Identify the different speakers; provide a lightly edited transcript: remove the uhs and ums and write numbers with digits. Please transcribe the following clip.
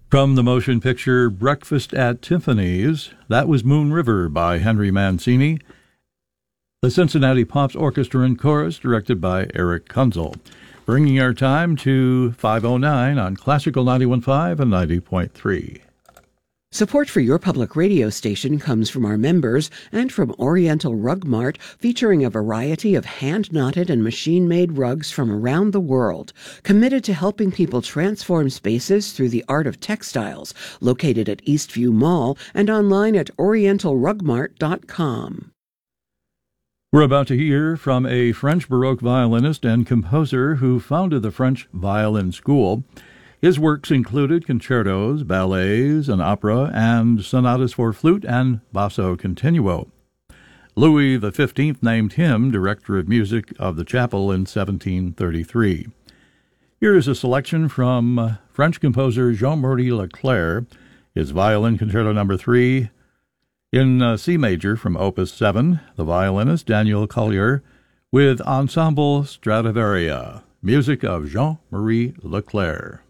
Speaker 1: From the motion picture Breakfast at Tiffany's, that was Moon River by Henry Mancini. The Cincinnati Pops Orchestra and Chorus, directed by Eric Kunzel. Bringing our time to 5:09 on Classical 91.5 and 90.3.
Speaker 2: Support for your public radio station comes from our members and from Oriental Rug Mart, featuring a variety of hand-knotted and machine-made rugs from around the world, committed to helping people transform spaces through the art of textiles, located at Eastview Mall and online at orientalrugmart.com.
Speaker 1: We're about to hear from a French Baroque violinist and composer who founded the French Violin School. His works included concertos, ballets, an opera, and sonatas for flute and basso continuo. Louis XV named him Director of Music of the Chapel in 1733. Here is a selection from French composer Jean-Marie Leclerc, his Violin Concerto No. 3, in C major from Opus 7, the violinist Daniel Collier, with Ensemble Stradivaria, music of Jean-Marie Leclerc.